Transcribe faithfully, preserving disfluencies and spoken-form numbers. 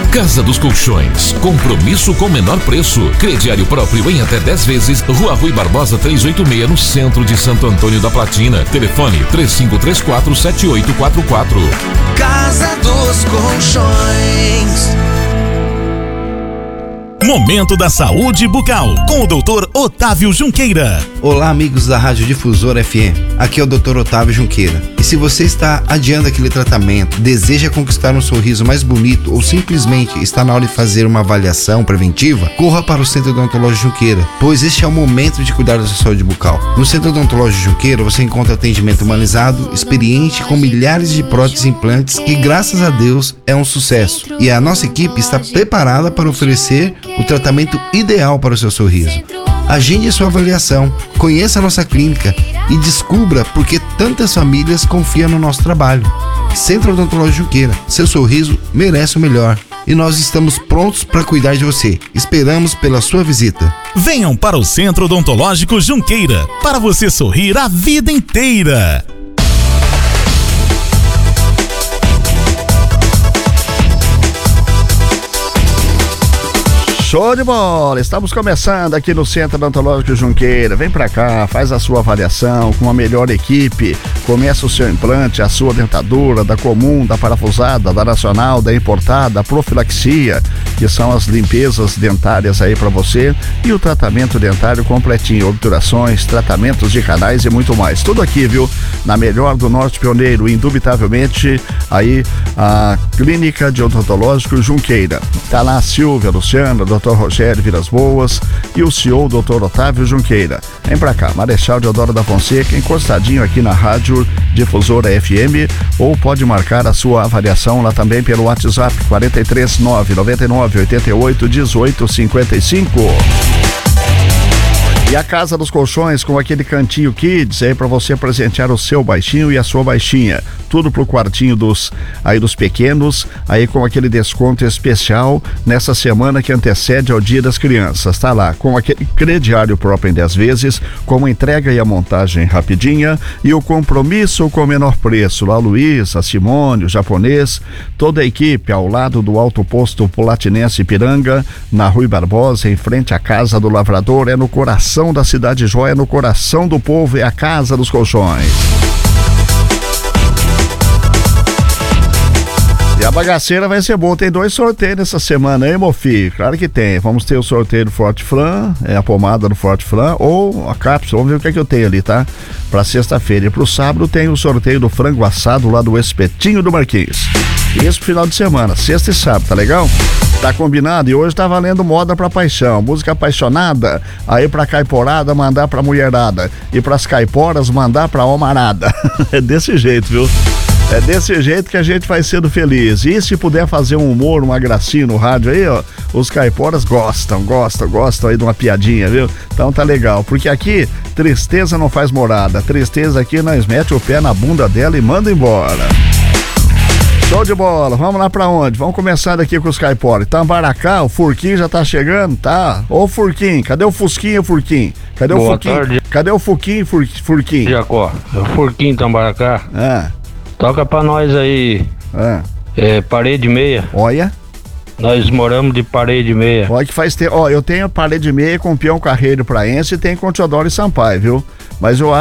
Casa dos Colchões, compromisso com menor preço. Crediário próprio em até dez vezes. Rua Rui Barbosa trezentos e oitenta e seis, no centro de Santo Antônio da Platina. Telefone três cinco três quatro, sete oito quatro quatro. Casa dos Colchões. Momento da Saúde Bucal, com o doutor Otávio Junqueira. Olá, amigos da Rádio Difusora F M. Aqui é o doutor Otávio Junqueira. E se você está adiando aquele tratamento, deseja conquistar um sorriso mais bonito ou simplesmente está na hora de fazer uma avaliação preventiva, corra para o Centro Odontológico Junqueira, pois este é o momento de cuidar da sua saúde bucal. No Centro Odontológico Junqueira você encontra atendimento humanizado, experiente, com milhares de próteses e implantes que, graças a Deus, é um sucesso. E a nossa equipe está preparada para oferecer o tratamento ideal para o seu sorriso. Agende a sua avaliação, conheça a nossa clínica e descubra por que tantas famílias confiam no nosso trabalho. Centro Odontológico Junqueira, seu sorriso merece o melhor. E nós estamos prontos para cuidar de você. Esperamos pela sua visita. Venham para o Centro Odontológico Junqueira, para você sorrir a vida inteira. Show de bola! Estamos começando aqui no Centro Odontológico Junqueira. Vem pra cá, faz a sua avaliação com a melhor equipe. Começa o seu implante, a sua dentadura, da comum, da parafusada, da nacional, da importada, profilaxia, que são as limpezas dentárias aí pra você, e o tratamento dentário completinho, obturações, tratamentos de canais e muito mais. Tudo aqui, viu? Na melhor do Norte Pioneiro, indubitavelmente, aí a Clínica de Odontológico Junqueira. Tá lá a Silvia, Luciana, doutor Rogério Vilas Boas e o C E O, doutor Otávio Junqueira. Vem pra cá, Marechal Deodoro da Fonseca, encostadinho aqui na Rádio Difusora F M, ou pode marcar a sua avaliação lá também pelo WhatsApp quatro três nove nove nove oito oito um oito cinco cinco. E a Casa dos Colchões com aquele cantinho Kids aí para você presentear o seu baixinho e a sua baixinha. Tudo pro quartinho dos aí dos pequenos, aí com aquele desconto especial nessa semana que antecede ao Dia das Crianças. Tá lá, com aquele crediário próprio em dez vezes, com a entrega e a montagem rapidinha e o compromisso com o menor preço. Lá Luiz, a Simone, o japonês, toda a equipe ao lado do Alto Posto Polatinense Ipiranga, na Rui Barbosa, em frente à Casa do Lavrador, é no coração da cidade joia, no coração do povo, é a Casa dos Colchões. E a bagaceira vai ser boa, tem dois sorteios nessa semana, hein, meu filho? Claro que tem, vamos ter o sorteio do Forte Flan, é a pomada do Forte Flan, ou a cápsula, vamos ver o que é que eu tenho ali, tá? Pra sexta-feira e pro sábado tem o sorteio do frango assado lá do Espetinho do Marquinhos. Isso pro final de semana, sexta e sábado, tá legal? Tá combinado? E hoje tá valendo moda pra paixão, música apaixonada, aí pra caiporada mandar pra mulherada, e pras caiporas mandar pra homarada. É desse jeito, viu? É desse jeito que a gente vai sendo feliz. E se puder fazer um humor, uma gracinha no rádio aí, ó, os caiporas gostam, gostam, gostam aí de uma piadinha, viu? Então tá legal, porque aqui tristeza não faz morada, tristeza aqui nós mete o pé na bunda dela e manda embora. Show de bola, vamos lá pra onde? Vamos começar daqui com os caiporas. Tambaracá, o Furquinho já tá chegando, tá? Ô Furquinho, cadê o Fusquinho, Furquinho? Cadê Boa o Furquinho? Tarde. Cadê o Furquinho, Fur... Furquinho? Jacó, é o Furquinho Tambaracá. Ah. Toca pra nós aí. Ah. É, parede meia. Olha. Nós moramos de parede meia. Olha que faz tempo. Ó, eu tenho parede meia com Peão Carreiro Praense e tem com Teodoro e Sampaio, viu? Mas eu